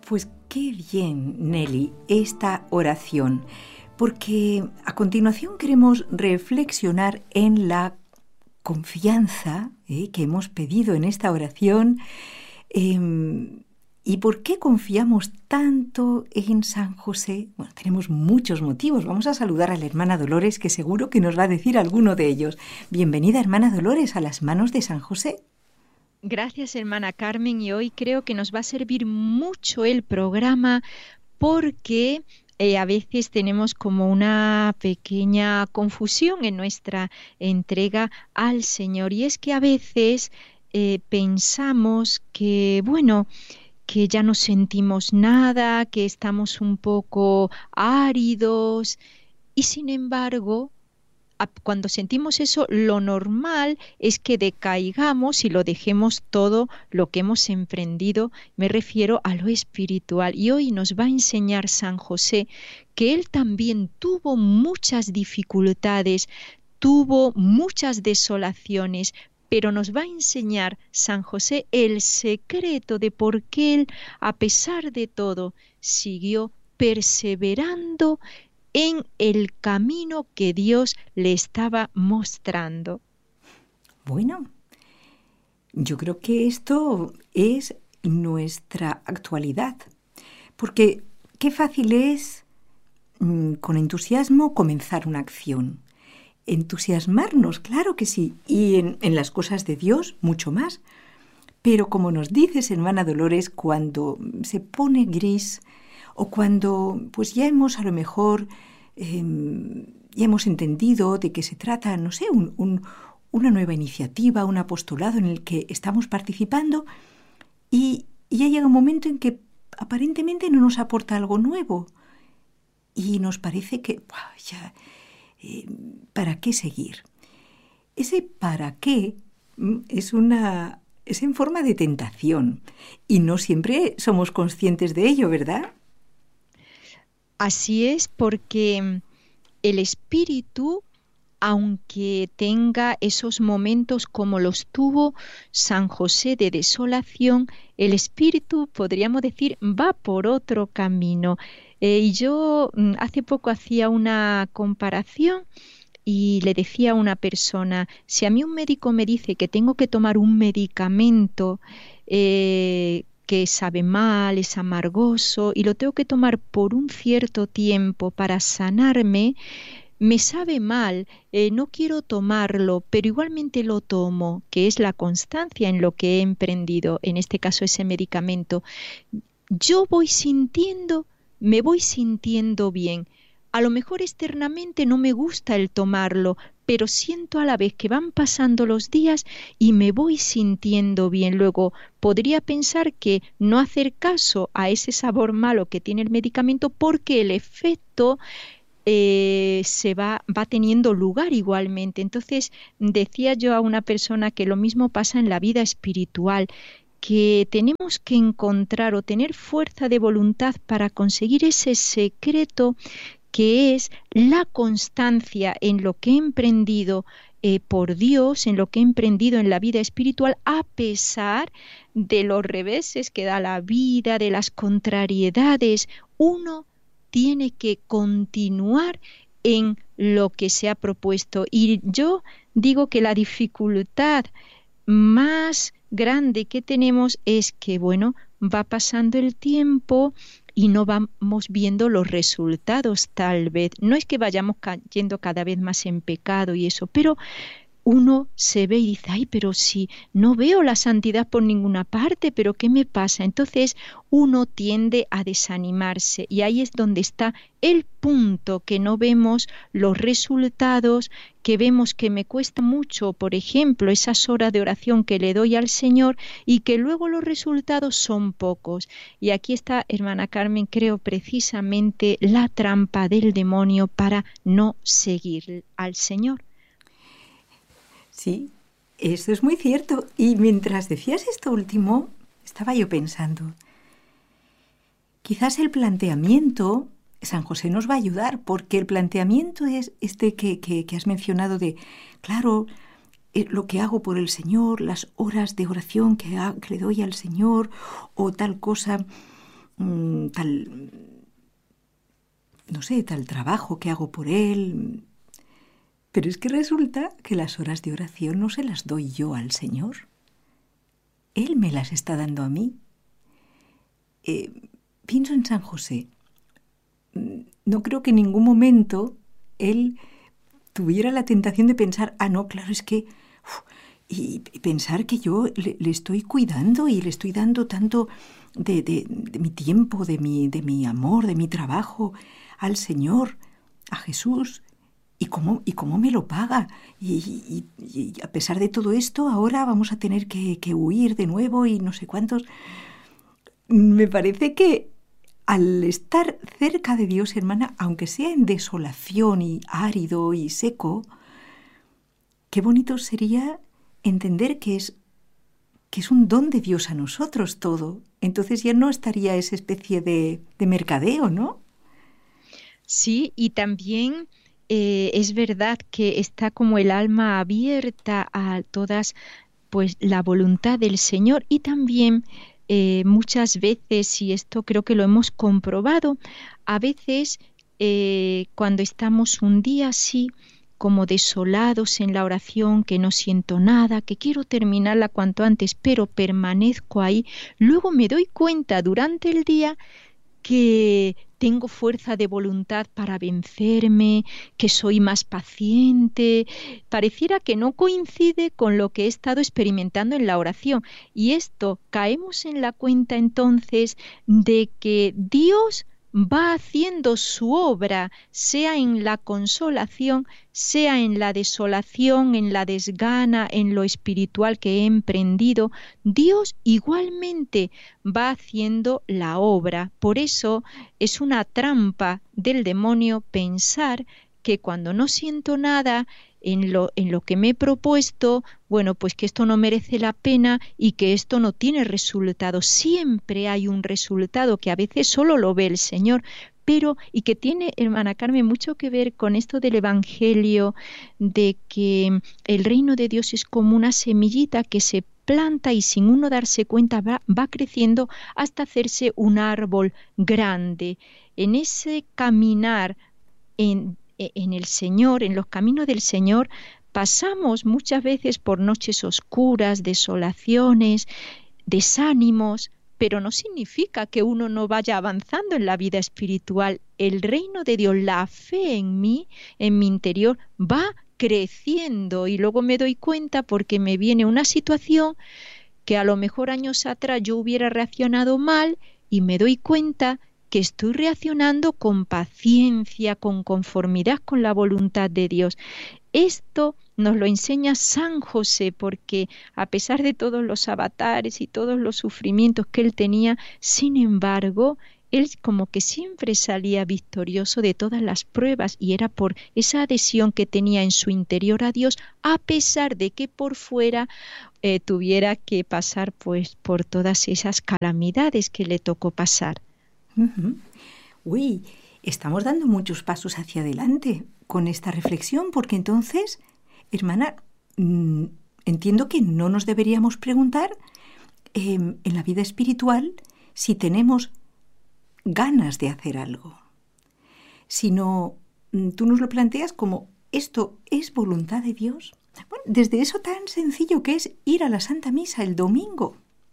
Pues qué bien, Nelly, esta oración, porque a continuación queremos reflexionar en la confianza que hemos pedido en esta oración y por qué confiamos tanto en San José. Bueno, tenemos muchos motivos. Vamos a saludar a la hermana Dolores, que seguro que nos va a decir alguno de ellos. Bienvenida, hermana Dolores, a las manos de San José. Gracias, hermana Carmen, y hoy creo que nos va a servir mucho el programa porque a veces tenemos como una pequeña confusión en nuestra entrega al Señor, y es que a veces pensamos que, bueno, que ya no sentimos nada, que estamos un poco áridos, y sin embargo, cuando sentimos eso, lo normal es que decaigamos y lo dejemos todo lo que hemos emprendido. Me refiero a lo espiritual. Y hoy nos va a enseñar San José que él también tuvo muchas dificultades, tuvo muchas desolaciones, pero nos va a enseñar San José el secreto de por qué él, a pesar de todo, siguió perseverando en el camino que Dios le estaba mostrando. Bueno, yo creo que esto es nuestra actualidad, porque qué fácil es con entusiasmo comenzar una acción. Entusiasmarnos, claro que sí, y en las cosas de Dios mucho más. Pero como nos dices, hermana Dolores, cuando se pone gris o cuando pues ya hemos a lo mejor ya hemos entendido de que se trata, no sé, una nueva iniciativa, un apostolado en el que estamos participando y ya llega un momento en que aparentemente no nos aporta algo nuevo y nos parece que ya, ¿para qué seguir? Ese para qué es en forma de tentación y no siempre somos conscientes de ello, ¿verdad? Así es, porque el espíritu, aunque tenga esos momentos como los tuvo San José de desolación, el espíritu, podríamos decir, va por otro camino. Y yo hace poco hacía una comparación y le decía a una persona, si a mí un médico me dice que tengo que tomar un medicamento que sabe mal, es amargoso, y lo tengo que tomar por un cierto tiempo para sanarme, me sabe mal, no quiero tomarlo, pero igualmente lo tomo, que es la constancia en lo que he emprendido, en este caso ese medicamento. Yo me voy sintiendo bien. A lo mejor externamente no me gusta el tomarlo, pero siento a la vez que van pasando los días y me voy sintiendo bien. Luego, podría pensar que no hacer caso a ese sabor malo que tiene el medicamento porque el efecto va teniendo lugar igualmente. Entonces, decía yo a una persona que lo mismo pasa en la vida espiritual, que tenemos que encontrar o tener fuerza de voluntad para conseguir ese secreto que es la constancia en lo que he emprendido por Dios, en lo que he emprendido en la vida espiritual, a pesar de los reveses que da la vida, de las contrariedades. Uno tiene que continuar en lo que se ha propuesto. Y yo digo que la dificultad más grande que tenemos es que, bueno, va pasando el tiempo y no vamos viendo los resultados tal vez. No es que vayamos cayendo cada vez más en pecado y eso, pero uno se ve y dice, ay, pero si no veo la santidad por ninguna parte, pero ¿qué me pasa? Entonces uno tiende a desanimarse y ahí es donde está el punto, que no vemos los resultados, que vemos que me cuesta mucho, por ejemplo, esas horas de oración que le doy al Señor y que luego los resultados son pocos. Y aquí está, hermana Carmen, creo precisamente la trampa del demonio para no seguir al Señor. Sí, eso es muy cierto. Y mientras decías esto último, estaba yo pensando, quizás el planteamiento, San José nos va a ayudar, porque el planteamiento es este que has mencionado de, claro, lo que hago por el Señor, las horas de oración que le doy al Señor, o tal cosa, tal, no sé, tal trabajo que hago por él. Pero es que resulta que las horas de oración no se las doy yo al Señor. Él me las está dando a mí. Pienso en San José. No creo que en ningún momento él tuviera la tentación de pensar, no, claro, es que... y pensar que yo le estoy cuidando y le estoy dando tanto de mi tiempo, de mi amor, de mi trabajo al Señor, a Jesús. ¿Y cómo me lo paga? Y a pesar de todo esto, ahora vamos a tener que huir de nuevo y no sé cuántos. Me parece que al estar cerca de Dios, hermana, aunque sea en desolación y árido y seco, qué bonito sería entender que es un don de Dios a nosotros todo. Entonces ya no estaría esa especie de mercadeo, ¿no? Sí, y también es verdad que está como el alma abierta a todas, pues, la voluntad del Señor, y también muchas veces, y esto creo que lo hemos comprobado, a veces cuando estamos un día así, como desolados en la oración, que no siento nada, que quiero terminarla cuanto antes, pero permanezco ahí, luego me doy cuenta durante el día que tengo fuerza de voluntad para vencerme, que soy más paciente. Pareciera que no coincide con lo que he estado experimentando en la oración. Y esto, caemos en la cuenta entonces de que Dios va haciendo su obra, sea en la consolación, sea en la desolación, en la desgana, en lo espiritual que he emprendido. Dios igualmente va haciendo la obra. Por eso es una trampa del demonio pensar que cuando no siento nada en lo que me he propuesto, bueno, pues que esto no merece la pena y que esto no tiene resultado. Siempre hay un resultado que a veces solo lo ve el Señor, pero y que tiene, hermana Carmen, mucho que ver con esto del Evangelio, de que el reino de Dios es como una semillita que se planta y sin uno darse cuenta va creciendo hasta hacerse un árbol grande. En ese caminar en el Señor, en los caminos del Señor, pasamos muchas veces por noches oscuras, desolaciones, desánimos, pero no significa que uno no vaya avanzando en la vida espiritual. El reino de Dios, la fe en mí, en mi interior, va creciendo, y luego me doy cuenta porque me viene una situación que a lo mejor años atrás yo hubiera reaccionado mal, y me doy cuenta que estoy reaccionando con paciencia, con conformidad con la voluntad de Dios. Esto nos lo enseña San José, porque a pesar de todos los avatares y todos los sufrimientos que él tenía, sin embargo, él como que siempre salía victorioso de todas las pruebas, y era por esa adhesión que tenía en su interior a Dios, a pesar de que por fuera tuviera que pasar pues por todas esas calamidades que le tocó pasar. Uh-huh. Uy, estamos dando muchos pasos hacia adelante con esta reflexión, porque entonces, hermana, entiendo que no nos deberíamos preguntar en la vida espiritual si tenemos ganas de hacer algo, sino tú nos lo planteas como esto es voluntad de Dios. Bueno, desde eso tan sencillo que es ir a la Santa Misa el domingo.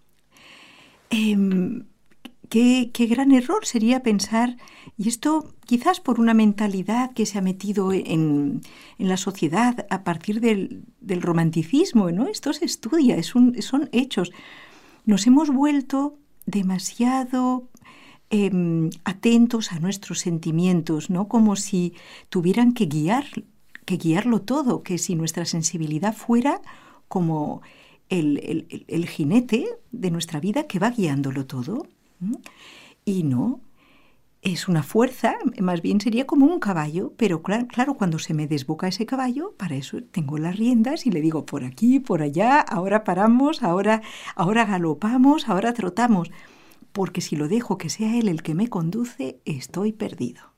Qué gran error sería pensar, y esto quizás por una mentalidad que se ha metido en la sociedad a partir del romanticismo, ¿no? Esto se estudia, son hechos. Nos hemos vuelto demasiado atentos a nuestros sentimientos, ¿no? Como si tuvieran que guiarlo todo, que si nuestra sensibilidad fuera como el jinete de nuestra vida que va guiándolo todo. Y no, es una fuerza, más bien sería como un caballo, pero claro, cuando se me desboca ese caballo, para eso tengo las riendas y le digo por aquí, por allá, ahora paramos, ahora galopamos, ahora trotamos, porque si lo dejo que sea él el que me conduce, estoy perdido.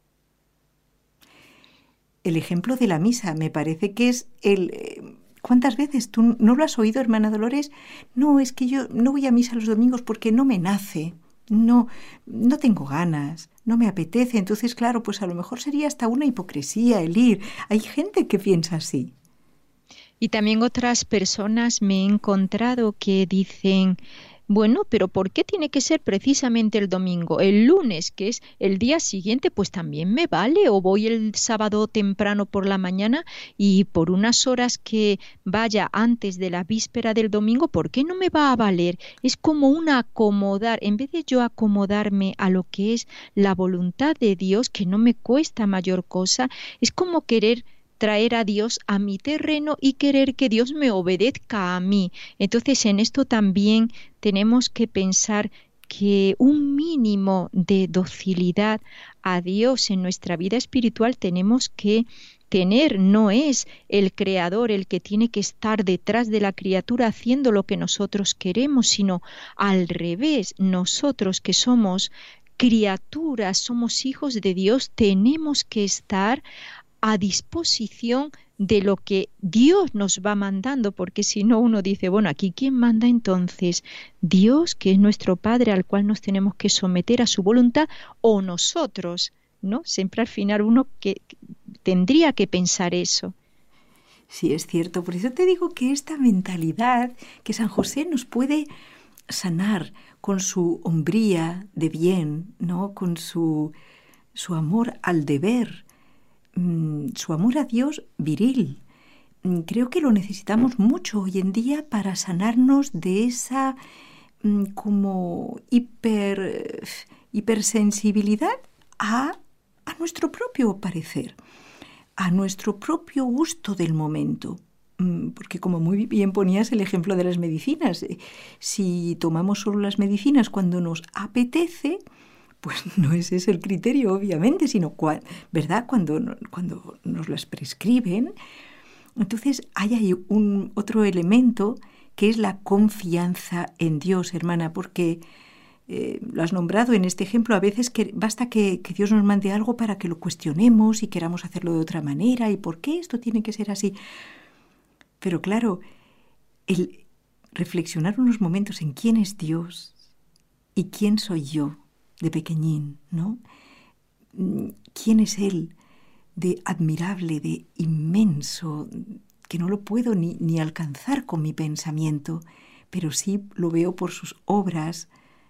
El ejemplo de la misa me parece que es ¿cuántas veces tú no lo has oído, hermana Dolores? No, es que yo no voy a misa los domingos porque no me nace. no tengo ganas, no me apetece. Entonces, claro, pues a lo mejor sería hasta una hipocresía el ir. Hay gente que piensa así. Y también otras personas me he encontrado que dicen, bueno, pero ¿por qué tiene que ser precisamente el domingo? El lunes, que es el día siguiente, pues también me vale. O voy el sábado temprano por la mañana y por unas horas que vaya antes de la víspera del domingo, ¿por qué no me va a valer? Es como un acomodar, en vez de yo acomodarme a lo que es la voluntad de Dios, que no me cuesta mayor cosa, es como querer traer a Dios a mi terreno y querer que Dios me obedezca a mí. Entonces, en esto también tenemos que pensar que un mínimo de docilidad a Dios en nuestra vida espiritual tenemos que tener. No es el creador el que tiene que estar detrás de la criatura haciendo lo que nosotros queremos, sino al revés, nosotros que somos criaturas, somos hijos de Dios, tenemos que estar a disposición de lo que Dios nos va mandando, porque si no uno dice, bueno, aquí ¿quién manda entonces? Dios, que es nuestro Padre al cual nos tenemos que someter a su voluntad, o nosotros, ¿no? Siempre al final uno que tendría que pensar eso. Sí, es cierto. Por eso te digo que esta mentalidad que San José nos puede sanar con su hombría de bien, ¿no? Con su amor al deber, su amor a Dios viril. Creo que lo necesitamos mucho hoy en día para sanarnos de esa como hipersensibilidad a nuestro propio parecer, a nuestro propio gusto del momento. Porque como muy bien ponías el ejemplo de las medicinas, si tomamos solo las medicinas cuando nos apetece, pues no ese es el criterio, obviamente, sino ¿verdad? Cuando nos las prescriben. Entonces hay ahí otro elemento que es la confianza en Dios, hermana, porque lo has nombrado en este ejemplo, a veces que basta que Dios nos mande algo para que lo cuestionemos y queramos hacerlo de otra manera, y por qué esto tiene que ser así. Pero claro, el reflexionar unos momentos en quién es Dios y quién soy yo, de pequeñín, ¿no? ¿Quién es Él? De admirable, de inmenso, que no lo puedo ni alcanzar con mi pensamiento, pero sí lo veo por sus obras.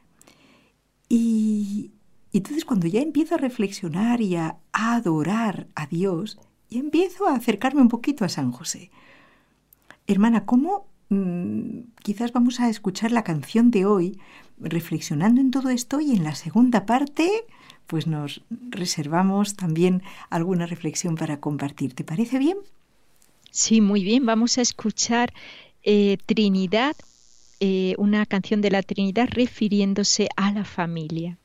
Y entonces cuando ya empiezo a reflexionar y a adorar a Dios, ya empiezo a acercarme un poquito a San José. Hermana, ¿cómo? Quizás vamos a escuchar la canción de hoy reflexionando en todo esto, y en la segunda parte pues nos reservamos también alguna reflexión para compartir. ¿Te parece bien? Sí, muy bien. Vamos a escuchar Trinidad, una canción de la Trinidad refiriéndose a la familia.